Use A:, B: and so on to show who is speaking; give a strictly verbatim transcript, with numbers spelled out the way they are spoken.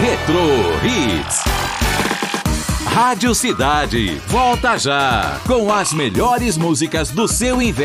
A: Retro Hits. Rádio Cidade, volta já com as melhores músicas do seu inverno.